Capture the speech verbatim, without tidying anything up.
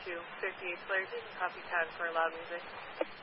two, fifty-eight Fullerton, copy ten for loud music.